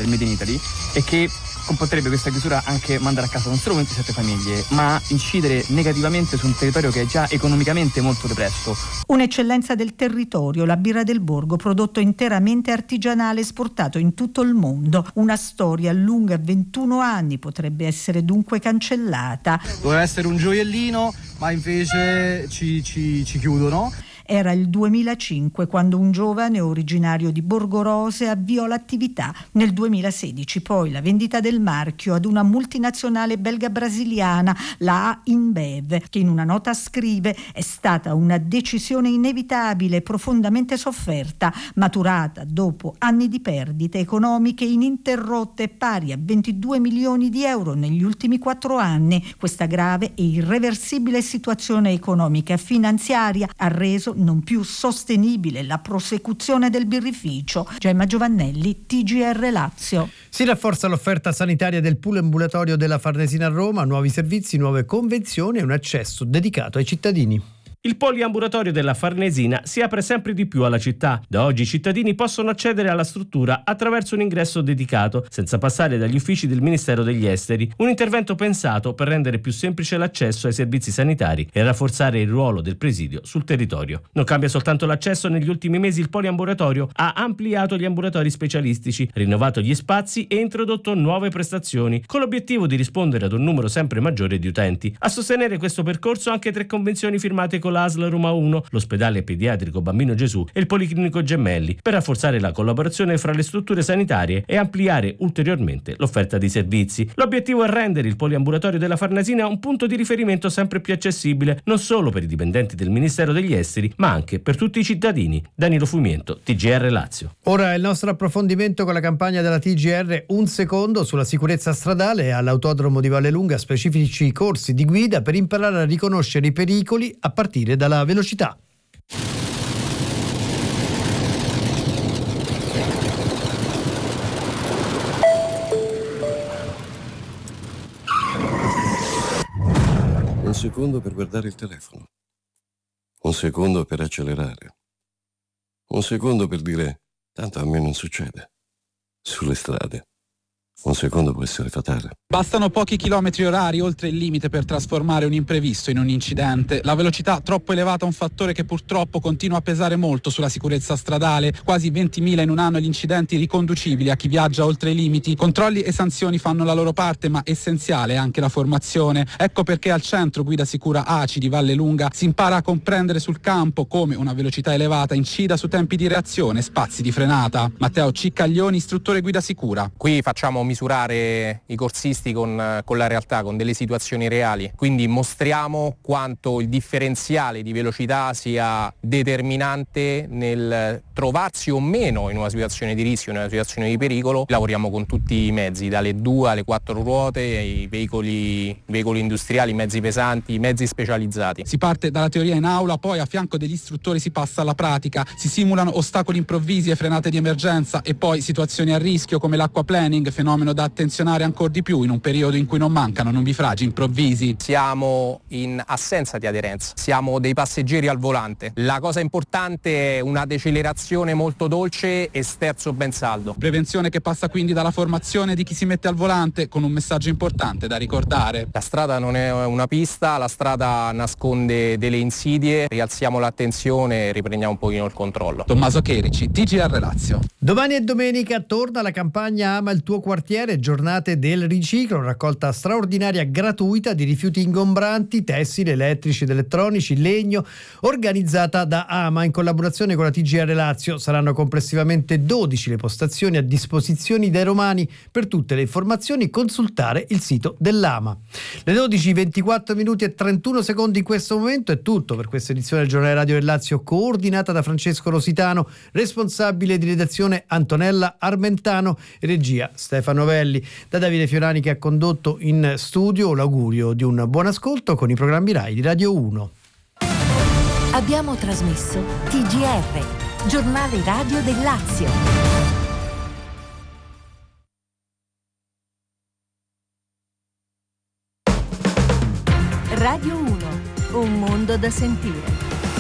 del Made in Italy e che comporterebbe questa chiusura anche mandare a casa non solo 27 famiglie, ma incidere negativamente su un territorio che è già economicamente molto depresso. Un'eccellenza del territorio, la birra del Borgo, prodotto interamente artigianale, esportato in tutto il mondo. Una storia lunga 21 anni potrebbe essere dunque cancellata. Doveva essere un gioiellino, ma invece ci chiudono. Era il 2005 quando un giovane originario di Borgorose avviò l'attività. Nel 2016 poi la vendita del marchio ad una multinazionale belga-brasiliana, la InBev, che in una nota scrive: è stata una decisione inevitabile, profondamente sofferta, maturata dopo anni di perdite economiche ininterrotte pari a 22 milioni di euro negli ultimi 4 anni. Questa grave e irreversibile situazione economica e finanziaria ha reso non più sostenibile la prosecuzione del birrificio. Gemma Giovannelli, TGR Lazio. Si rafforza l'offerta sanitaria del pool ambulatorio della Farnesina a Roma, nuovi servizi, nuove convenzioni e un accesso dedicato ai cittadini. Il poliambulatorio della Farnesina si apre sempre di più alla città. Da oggi i cittadini possono accedere alla struttura attraverso un ingresso dedicato, senza passare dagli uffici del Ministero degli Esteri. Un intervento pensato per rendere più semplice l'accesso ai servizi sanitari e rafforzare il ruolo del presidio sul territorio. Non cambia soltanto l'accesso, negli ultimi mesi il poliambulatorio ha ampliato gli ambulatori specialistici, rinnovato gli spazi e introdotto nuove prestazioni, con l'obiettivo di rispondere ad un numero sempre maggiore di utenti. A sostenere questo percorso anche 3 convenzioni firmate con l'ASL Roma 1, l'ospedale pediatrico Bambino Gesù e il Policlinico Gemelli, per rafforzare la collaborazione fra le strutture sanitarie e ampliare ulteriormente l'offerta di servizi. L'obiettivo è rendere il poliambulatorio della Farnesina un punto di riferimento sempre più accessibile, non solo per i dipendenti del Ministero degli Esteri, ma anche per tutti i cittadini. Danilo Fumiento, TGR Lazio. Ora il nostro approfondimento con la campagna della TGR Un secondo sulla sicurezza stradale e all'autodromo di Vallelunga specifici corsi di guida per imparare a riconoscere i pericoli a partire dalla velocità. Un secondo per guardare il telefono. Un secondo per accelerare. Un secondo per dire: tanto a me non succede. Sulle strade un secondo può essere fatale. Bastano pochi chilometri orari oltre il limite per trasformare un imprevisto in un incidente. La velocità troppo elevata è un fattore che purtroppo continua a pesare molto sulla sicurezza stradale. Quasi 20.000 in un anno gli incidenti riconducibili a chi viaggia oltre i limiti. Controlli e sanzioni fanno la loro parte, ma essenziale è anche la formazione. Ecco perché al centro Guida Sicura ACI di Vallelunga si impara a comprendere sul campo come una velocità elevata incida su tempi di reazione e spazi di frenata. Matteo Ciccaglioni, istruttore Guida Sicura. Qui facciamo misurare i corsisti con la realtà, con delle situazioni reali, quindi mostriamo quanto il differenziale di velocità sia determinante nel trovarsi o meno in una situazione di rischio, in una situazione di pericolo. Lavoriamo con tutti i mezzi, dalle 2 alle 4 ruote, ai veicoli industriali, mezzi pesanti, mezzi specializzati. Si parte dalla teoria in aula, poi a fianco degli istruttori si passa alla pratica, si simulano ostacoli improvvisi e frenate di emergenza e poi situazioni a rischio come l'acquaplaning, fenomeno da attenzionare ancora di più in un periodo in cui non mancano nubifragi improvvisi. Siamo in assenza di aderenza, siamo dei passeggeri al volante. La cosa importante è una decelerazione molto dolce e sterzo ben saldo. Prevenzione che passa quindi dalla formazione di chi si mette al volante, con un messaggio importante da ricordare. La strada non è una pista, la strada nasconde delle insidie, rialziamo l'attenzione e riprendiamo un pochino il controllo. Tommaso Cherici, TGR Lazio. Domani e domenica torna la campagna Ama il tuo quartiere, giornate del riciclo, raccolta straordinaria gratuita di rifiuti ingombranti, tessili, elettrici ed elettronici, legno, organizzata da Ama in collaborazione con la TGR Lazio. Saranno complessivamente 12 le postazioni a disposizione dai romani. Per tutte le informazioni consultare il sito dell'Ama. Le 12, 24 minuti e 31 secondi in questo momento è tutto per questa edizione del Giornale Radio del Lazio, coordinata da Francesco Rositano, responsabile di redazione Antonella Armentano e regia Stefano Velli. Da Davide Fiorani che ha condotto in studio, l'augurio di un buon ascolto con i programmi Rai di Radio 1. Abbiamo trasmesso TGR, Giornale Radio del Lazio. Radio 1, un mondo da sentire.